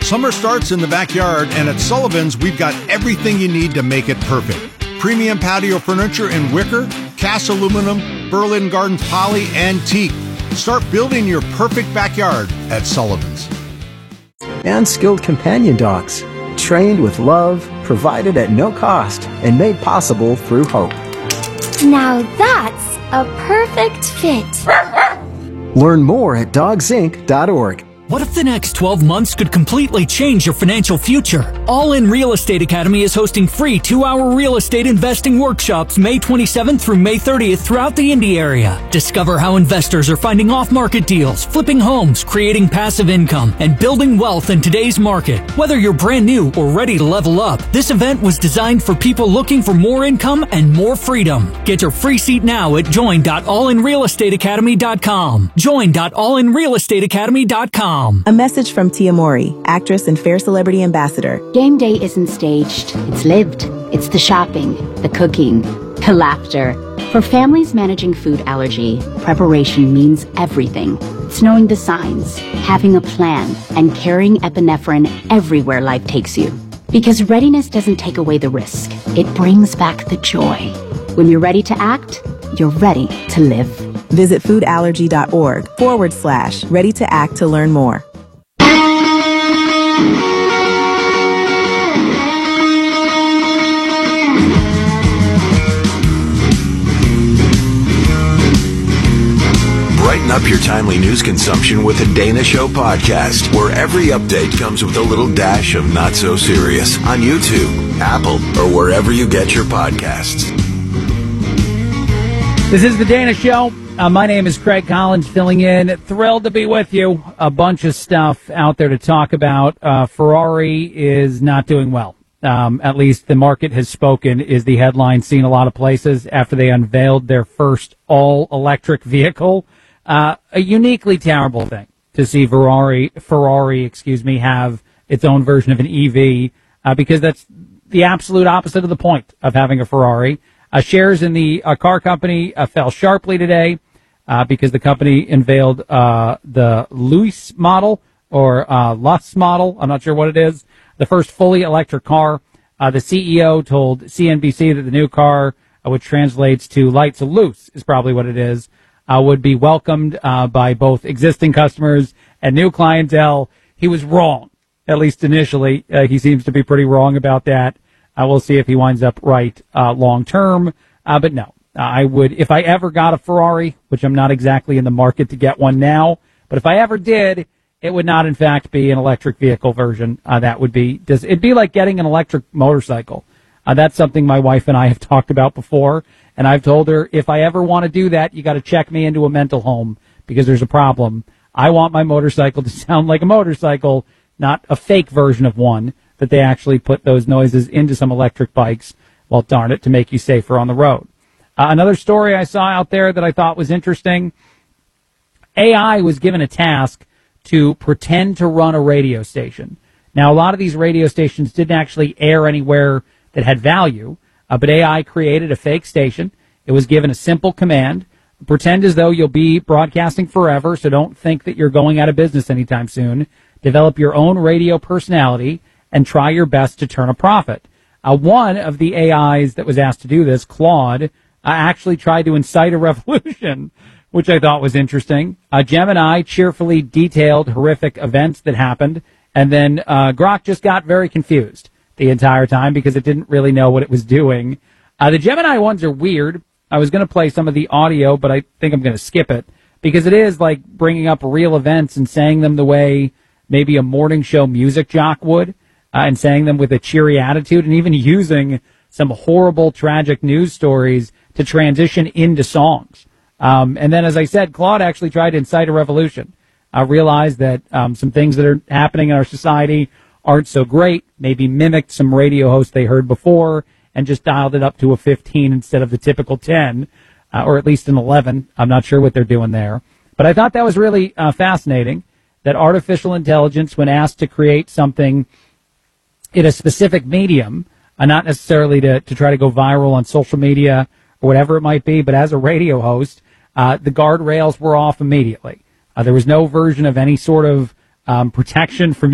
Summer starts in the backyard, and at Sullivan's, we've got everything you need to make it perfect. Premium patio furniture in wicker, cast aluminum, Berlin Gardens poly, and teak. Start building your perfect backyard at Sullivan's. And skilled companion dogs, trained with love, provided at no cost, and made possible through hope. Now that's a perfect fit. Learn more at dogsinc.org. What if the next 12 months could completely change your financial future? All In Real Estate Academy is hosting free 2-hour real estate investing workshops May 27th through May 30th throughout the Indy area. Discover how investors are finding off-market deals, flipping homes, creating passive income, and building wealth in today's market. Whether you're brand new or ready to level up, this event was designed for people looking for more income and more freedom. Get your free seat now at join.allinrealestateacademy.com. Join.allinrealestateacademy.com. A message from Tia Mori, actress and Fair Celebrity Ambassador. Game day isn't staged. It's lived. It's the shopping, the cooking, the laughter. For families managing food allergy, preparation means everything. It's knowing the signs, having a plan, and carrying epinephrine everywhere life takes you. Because readiness doesn't take away the risk. It brings back the joy. When you're ready to act, you're ready to live. Visit foodallergy.org/ready to act to learn more. Brighten up your timely news consumption with the Dana Show podcast, where every update comes with a little dash of not so serious on YouTube, Apple, or wherever you get your podcasts. This is the Dana Show. My name is Craig Collins, filling in. Thrilled to be with you. A bunch of stuff out there to talk about. Ferrari is not doing well. At least the market has spoken, is the headline seen a lot of places after they unveiled their first all-electric vehicle. A uniquely terrible thing to see Ferrari, have its own version of an EV, because that's the absolute opposite of the point of having a Ferrari. Shares in the car company fell sharply today because the company unveiled the Luis model or Lus model. I'm not sure what it is. The first fully electric car. The CEO told CNBC that the new car, which translates to lights loose, is probably what it is, would be welcomed by both existing customers and new clientele. He was wrong, at least initially. He seems to be pretty wrong about that. We'll see if he winds up right long term. But no, I would, if I ever got a Ferrari, which I'm not exactly in the market to get one now, but if I ever did, it would not in fact be an electric vehicle version. It'd be like getting an electric motorcycle. That's something my wife and I have talked about before. And I've told her, if I ever want to do that, you got to check me into a mental home because there's a problem. I want my motorcycle to sound like a motorcycle, not a fake version of one, that they actually put those noises into some electric bikes, well, darn it, to make you safer on the road. Another story I saw out there that I thought was interesting, AI was given a task to pretend to run a radio station. Now, a lot of these radio stations didn't actually air anywhere that had value, but AI created a fake station. It was given a simple command, pretend as though you'll be broadcasting forever, so don't think that you're going out of business anytime soon. Develop your own radio personality and try your best to turn a profit. One of the AIs that was asked to do this, Claude, actually tried to incite a revolution, which I thought was interesting. Gemini cheerfully detailed horrific events that happened, and then Grok just got very confused the entire time because it didn't really know what it was doing. The Gemini ones are weird. I was going to play some of the audio, but I think I'm going to skip it because it is like bringing up real events and saying them the way maybe a morning show music jock would, and saying them with a cheery attitude, and even using some horrible, tragic news stories to transition into songs. And then, as I said, Claude actually tried to incite a revolution. I realized that some things that are happening in our society aren't so great, maybe mimicked some radio hosts they heard before and just dialed it up to a 15 instead of the typical 10, or at least an 11. I'm not sure what they're doing there. But I thought that was really fascinating, that artificial intelligence, when asked to create something in a specific medium, not necessarily to try to go viral on social media or whatever it might be, but as a radio host, the guardrails were off immediately. There was no version of any sort of protection from